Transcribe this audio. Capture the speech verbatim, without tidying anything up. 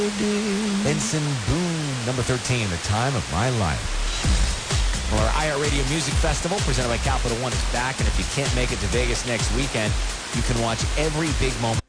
Benson Boone, number thirteen, The Time of My Life. Well, our iHeartRadio Music Festival, presented by Capital One, is back, and if you can't make it to Vegas next weekend, you can watch every big moment